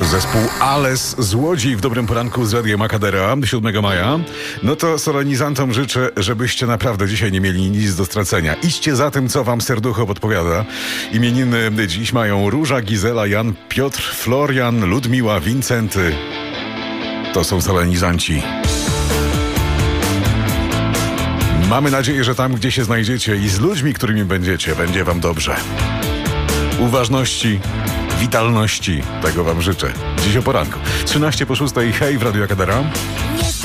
Zespół Ales z Łodzi w dobrym poranku z Radiem Akadera 7 maja. No to solenizantom życzę, żebyście naprawdę dzisiaj nie mieli nic do stracenia. Idźcie za tym, co wam serducho podpowiada. Imieniny dziś mają Róża, Gizela, Jan, Piotr, Florian, Ludmiła, Wincenty. To są solenizanci. Mamy nadzieję, że tam, gdzie się znajdziecie i z ludźmi, którymi będziecie, będzie wam dobrze. Uważności, witalności, tego wam życzę. Dziś o poranku. 13 po 6, hej w Radiu Akadera.